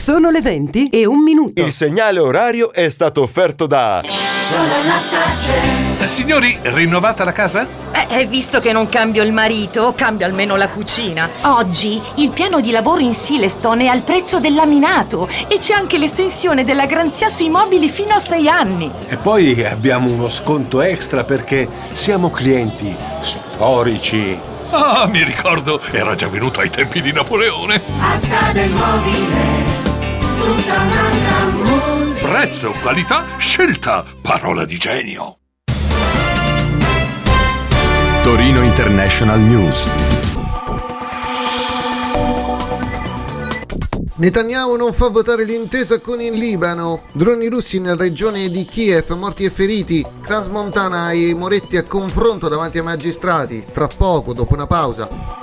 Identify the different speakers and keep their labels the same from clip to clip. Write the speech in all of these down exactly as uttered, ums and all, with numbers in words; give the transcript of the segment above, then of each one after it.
Speaker 1: Sono le venti e un minuto.
Speaker 2: Il segnale orario è stato offerto da
Speaker 3: Sono la Stace.
Speaker 4: Eh, signori, rinnovata la casa?
Speaker 5: Eh, visto che non cambio il marito, cambio almeno la cucina.
Speaker 6: Oggi il piano di lavoro in Silestone è al prezzo del laminato e c'è anche l'estensione della garanzia sui mobili fino a sei anni.
Speaker 7: E poi abbiamo uno sconto extra perché siamo clienti storici.
Speaker 4: Ah, mi ricordo, era già venuto ai tempi di Napoleone.
Speaker 3: Asta del mobile, tutta un'altra musica.
Speaker 4: Prezzo, qualità, scelta, parola di genio.
Speaker 8: Torino International News.
Speaker 9: Netanyahu non fa votare l'intesa con il Libano. Droni russi nella regione di Kiev, morti e feriti. Transmontana e Moretti a confronto davanti ai magistrati. Tra poco, dopo una pausa.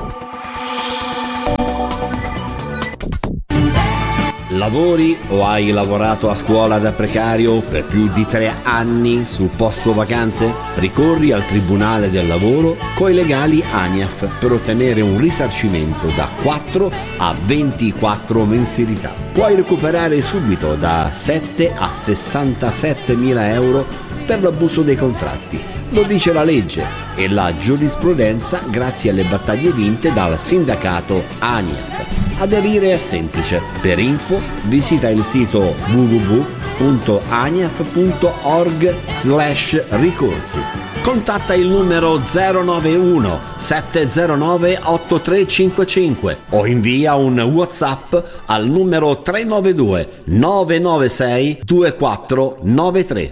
Speaker 10: Lavori o hai lavorato a scuola da precario per più di tre anni sul posto vacante? Ricorri al Tribunale del Lavoro coi legali ANIAF per ottenere un risarcimento da quattro a ventiquattro mensilità. Puoi recuperare subito da sette a sessantasette mila euro per l'abuso dei contratti. Lo dice la legge e la giurisprudenza grazie alle battaglie vinte dal sindacato ANIAF. Aderire è semplice. Per info visita il sito w w w punto aniaf punto org slash ricorsi. Contatta il numero zero nove uno sette zero nove otto tre cinque cinque o invia un WhatsApp al numero tre nove due nove nove sei due quattro nove tre.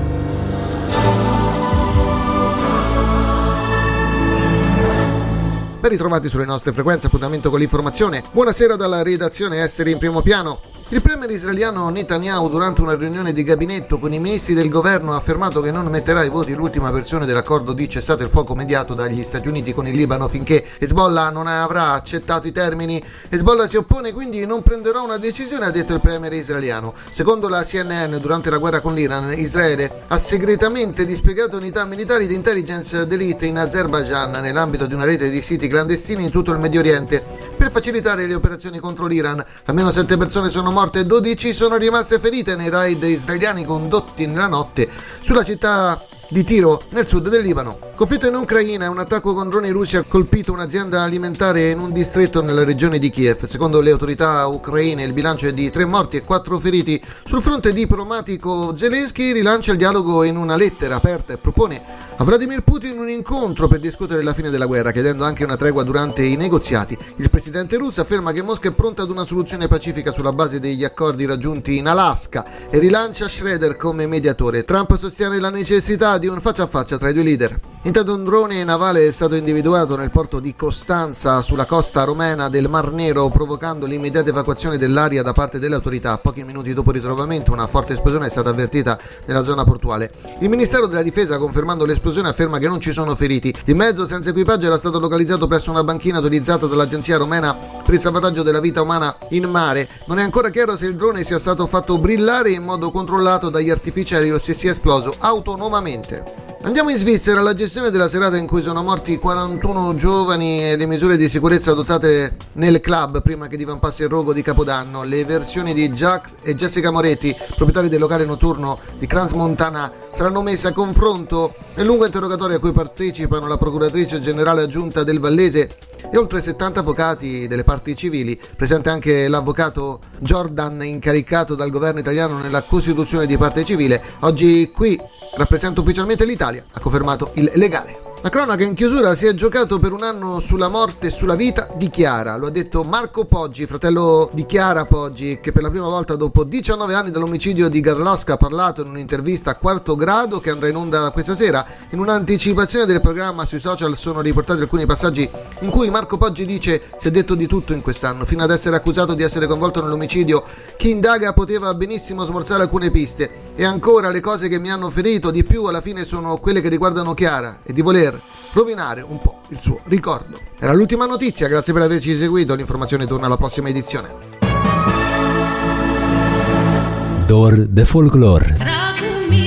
Speaker 9: Ben ritrovati sulle nostre frequenze, appuntamento con l'informazione. Buonasera dalla redazione Esteri in primo piano. Il premier israeliano Netanyahu, durante una riunione di gabinetto con i ministri del governo, ha affermato che non metterà ai voti l'ultima versione dell'accordo di cessate il fuoco mediato dagli Stati Uniti con il Libano finché Hezbollah non avrà accettato i termini. Hezbollah si oppone, quindi non prenderò una decisione, ha detto il premier israeliano. Secondo la C N N, durante la guerra con l'Iran, Israele ha segretamente dispiegato unità militari di intelligence d'élite in Azerbaijan nell'ambito di una rete di siti clandestini in tutto il Medio Oriente per facilitare le operazioni contro l'Iran. Almeno sette persone sono morte e dodici sono rimaste ferite nei raid israeliani condotti nella notte sulla città di Tiro, nel sud del Libano. Conflitto in Ucraina, un attacco con droni russi ha colpito un'azienda alimentare in un distretto nella regione di Kiev. Secondo le autorità ucraine il bilancio è di tre morti e quattro feriti. Sul fronte diplomatico Zelensky rilancia il dialogo in una lettera aperta e propone a Vladimir Putin un incontro per discutere la fine della guerra, chiedendo anche una tregua durante i negoziati. Il presidente russo afferma che Mosca è pronta ad una soluzione pacifica sulla base degli accordi raggiunti in Alaska e rilancia Schroeder come mediatore. Trump sostiene la necessità di un faccia a faccia tra i due leader. Intanto un drone navale è stato individuato nel porto di Costanza sulla costa romena del Mar Nero, provocando l'immediata evacuazione dell'area da parte delle autorità. Pochi minuti dopo il ritrovamento una forte esplosione è stata avvertita nella zona portuale. Il Ministero della Difesa, confermando l'esplosione, afferma che non ci sono feriti. Il mezzo senza equipaggio era stato localizzato presso una banchina utilizzata dall'agenzia romena per il salvataggio della vita umana in mare. Non è ancora chiaro se il drone sia stato fatto brillare in modo controllato dagli artificieri o se sia esploso autonomamente. Andiamo in Svizzera. La gestione della serata in cui sono morti quarantuno giovani e le misure di sicurezza adottate nel club prima che divampasse il rogo di Capodanno. Le versioni di Jax e Jessica Moretti, proprietari del locale notturno di Transmontana, saranno messe a confronto nel lungo interrogatorio a cui partecipano la procuratrice generale aggiunta del Vallese e oltre settanta avvocati delle parti civili, presente anche l'avvocato Jordan incaricato dal governo italiano nella costituzione di parte civile. Oggi qui rappresenta ufficialmente l'Italia, ha confermato il legale. La cronaca in chiusura: si è giocato per un anno sulla morte e sulla vita di Chiara, lo ha detto Marco Poggi, fratello di Chiara Poggi, che per la prima volta dopo diciannove anni dall'omicidio di Garlosca ha parlato in un'intervista a Quarto Grado che andrà in onda questa sera. In un'anticipazione del programma sui social sono riportati alcuni passaggi in cui Marco Poggi dice: si è detto di tutto in quest'anno, fino ad essere accusato di essere coinvolto nell'omicidio. Chi indaga poteva benissimo smorzare alcune piste, e ancora le cose che mi hanno ferito di più alla fine sono quelle che riguardano Chiara e di voler rovinare un po' il suo ricordo. Era l'ultima notizia, grazie per averci seguito, l'informazione torna alla prossima edizione.
Speaker 8: Dor de folclor.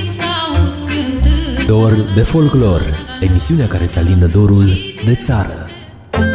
Speaker 8: Dor de folclor, emisiunea care să alindă dorul de țară.